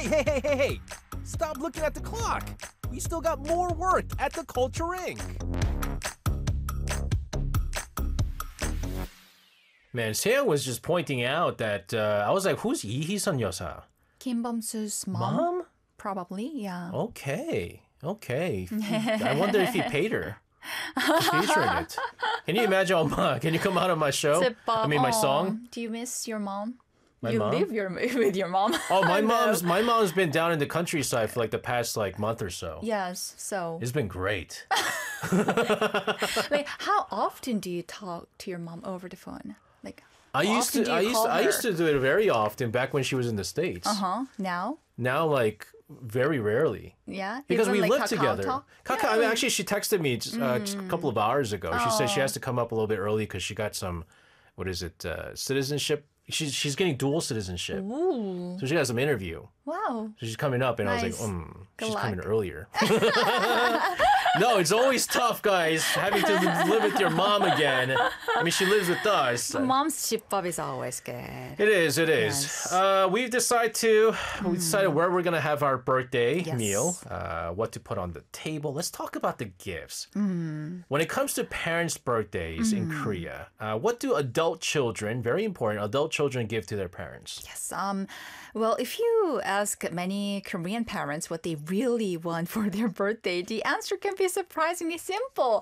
Hey! Stop looking at the clock. We still got more work at the Culture Inc. Man, Seyoung was just pointing out that I was like, who's Lee Hee-sun 여사? Kim Bum-soo's mom? Mom? Probably, yeah. Okay. I wonder if he paid her to feature in it. Can you imagine, Oma? Can you come out of my show? My song? Do you miss your mom? My you mom? live with your mom. Oh, my mom's been down in the countryside for like the past month or so. Yes, so. It's been great. Like, how often do you talk to your mom over the phone? Like, I used to do it very often back when she was in the States. Now? Now, like, very rarely. Yeah? Because even we like live together. talk? I mean, actually, she texted me just a couple of hours ago. She said she has to come up a little bit early because she got some, citizenship. She's getting dual citizenship. Ooh. So she has some interview. Wow. So she's coming up, and Nice. I was like, Good she's luck. coming earlier. No, it's always tough, guys, having to live with your mom again. I mean, she lives with us. Mom's 집밥 is always good. It is. Yes. We decided where we're going to have our birthday Yes. meal, what to put on the table. Let's talk about the gifts. When it comes to parents' birthdays in Korea, what do adult children, very important, adult children give to their parents? Yes. Well, if you ask many Korean parents what they really want for their birthday, the answer can be surprisingly simple.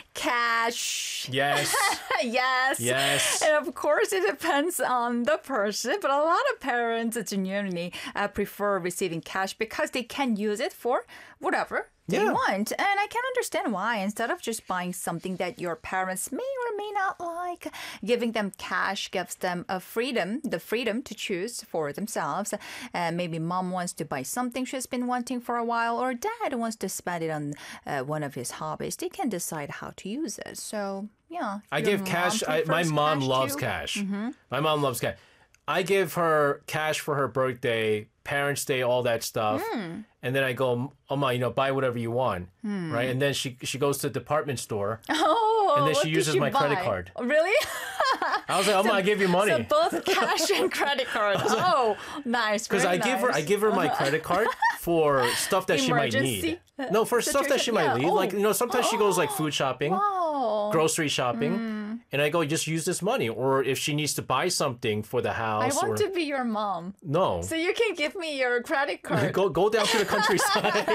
Cash. Yes. Yes. Yes. And of course, it depends on the person, but a lot of parents genuinely prefer receiving cash because they can use it for whatever they Yeah. want. And I can understand why. Instead of just buying something that your parents may or may not like, giving them cash gives them the freedom to choose for themselves. Maybe mom wants to buy something she's been wanting for a while, or dad wants to spend it on one of his hobbies. They can decide how to use it. So, yeah. I your give mom cash. My prefers mom cash loves too? cash. My mom loves cash. I give her cash for her birthday, Parents' Day, all that stuff. And then I go, Oma, buy whatever you want. Right? And then she goes to the department store. Oh, And then what she did uses you my credit buy? card. Really? I was like, Oma, I give you money. So both cash and credit card. Oh, nice. Because I give her my credit card for stuff that she might Emergency need. No, for stuff that she might situation? need. Yeah. Like, sometimes she goes like food shopping, Oh, grocery shopping. And I go, just use this money. Or if she needs to buy something for the I house. want to be your mom. No. So you can give me your credit card. Go down to the countryside.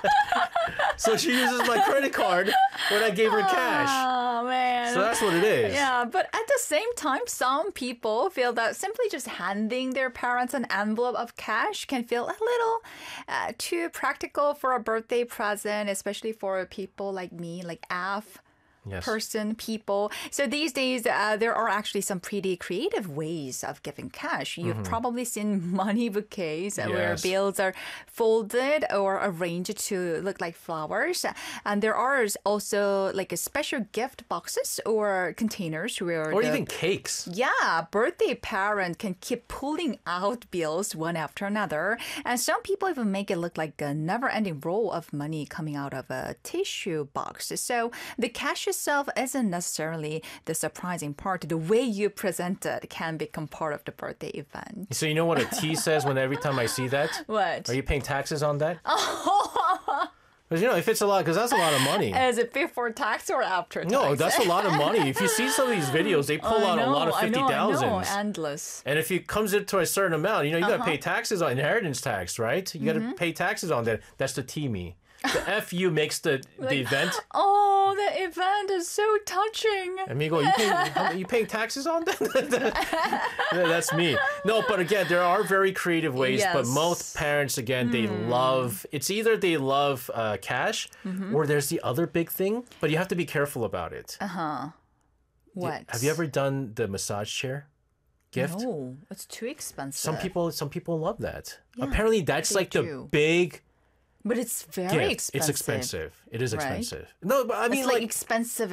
So she uses my credit card when I gave her cash. Oh, man. So that's what it is. Yeah, but at the same time, some people feel that simply just handing their parents an envelope of cash can feel a little too practical for a birthday present, especially for people like me, like Af. Yes. People. So these days, there are actually some pretty creative ways of giving cash. You've probably seen money bouquets where Yes. bills are folded or arranged to look like flowers. And there are also like a special gift boxes or containers where Or even cakes. yeah, birthday parent can keep pulling out bills one after another. And some people even make it look like a never-ending roll of money coming out of a tissue box. So the cash itself isn't necessarily the surprising part. The way you present it can become part of the birthday event. So you know what a T says when every time I see that? What? Are you paying taxes on that? Because if it's a lot, because that's a lot of money. Is it before tax or after tax? No, that's a lot of money. If you see some of these videos, they pull out a lot of I know, 50,000. endless. And if it comes into a certain amount, you got to pay taxes on inheritance tax, right? You got to pay taxes on that. That's the TME. The FU makes the event. Oh, the event is so touching. Amigo, you paying taxes on that? Yeah, that's me. No, but again, there are very creative ways. Yes. But most parents, again, they love. It's either they love cash, or there's the other big thing. But you have to be careful about it. What? Have you ever done the massage chair gift? No, it's too expensive. Some people love that. Apparently, that's they like do. the big But it's very gift. expensive. It's expensive. It is Right? expensive. No, but I mean, It's like like expensive.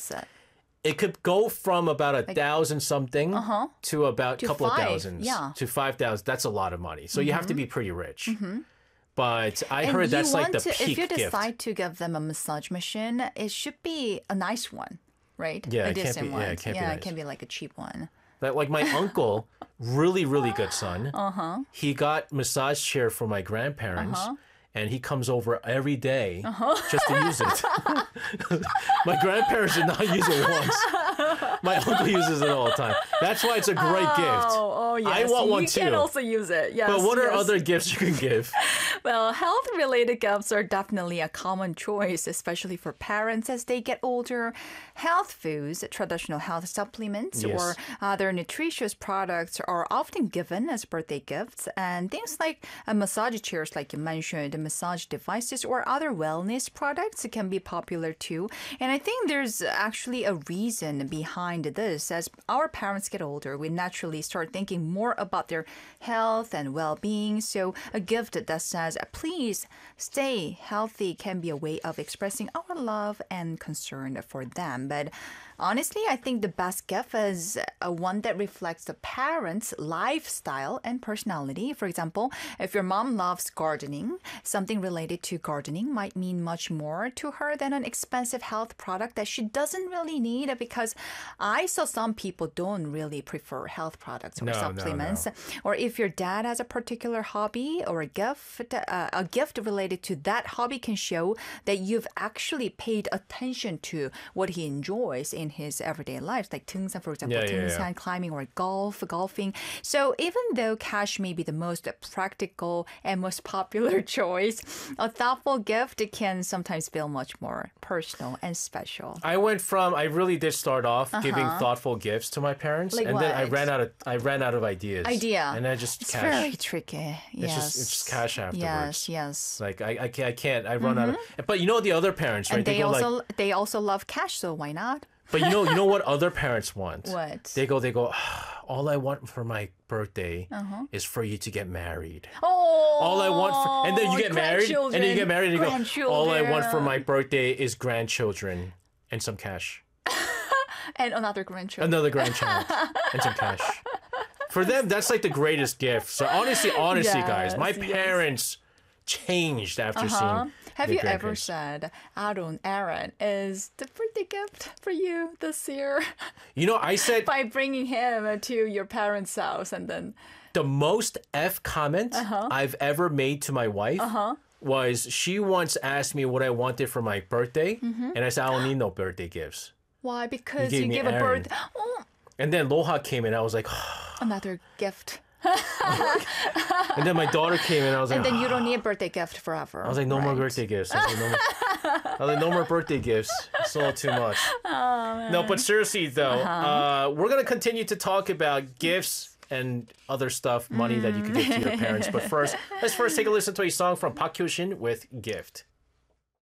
it could go from about 1,000 something to about a couple of 5, thousands. yeah. To 5,000. That's a lot of money. So you have to be pretty rich. But I And heard you that's like want the to, peak if you gift. decide to give them a massage machine, it should be a nice one, right? Yeah, a it can't decent be- one. yeah, it can't be nice. it can be like a cheap one. That like my uncle, really, really good son. He got massage chair for my grandparents. And he comes over every day just to use it. My grandparents did not use it once. My uncle uses it all the time. That's why it's a great gift. Oh, yes. I want one too. You can also use it. Yes. But what are yes. other gifts you can give? Well, health-related gifts are definitely a common choice, especially for parents as they get older. Health foods, traditional health supplements, Yes. or other nutritious products are often given as birthday gifts. And things like massage chairs, like you mentioned, massage devices, or other wellness products can be popular too. And I think there's actually a reason behind this. As our parents get older, we naturally start thinking more about their health and well-being. So a gift that says, please stay healthy can be a way of expressing our love and concern for them. But honestly, I think the best gift is one that reflects the parent's lifestyle and personality. For example, if your mom loves gardening, something related to gardening might mean much more to her than an expensive health product that she doesn't really need, because I saw some people don't really prefer health products or No, supplements. no. Or if your dad has a particular hobby or a gift related to that hobby can show that you've actually paid attention to what he enjoys in his everyday life, like 등산, for example, 등산, climbing, or golfing. So even though cash may be the most practical and most popular choice, a thoughtful gift can sometimes feel much more personal and special. I really did start off giving thoughtful gifts to my parents, Like and then I what? ran out of ideas. And I just it's cash. very tricky. It's just cash afterwards. Yes. Like I can't. I run out of. But you know the other parents, right? And they go also like. they also love cash, so why not? But you know what other parents want? What? They go. All I want for my birthday is for you to get married. Oh, All I want for, and then you get married, and then you get married, and you go. All I want for my grandchildren. birthday is grandchildren and some cash. And another grandchild. Another grandchild and some cash. For them, that's like the greatest gift. So honestly, guys, my Yes, yes. parents changed after seeing. Have the you ever grandkids. said, Aaron is the birthday gift for you this year? You know, I said By bringing him to your parents' house and then... the most F comment I've ever made to my wife was she once asked me what I wanted for my birthday, and I said, I don't need no birthday gifts. Why? Because gave you me give a Aaron. birth... Oh, And then Loha came in, I was like, another gift. and then my daughter came in, I was like, And then you don't need a birthday gift forever. I was like, no more right? birthday gifts. I was like, no more birthday gifts. It's all too much. No, but seriously though, we're gonna continue to talk about gifts and other stuff, money that you could give to your parents. But first, let's take a listen to a song from Park Hyo-shin with Gift.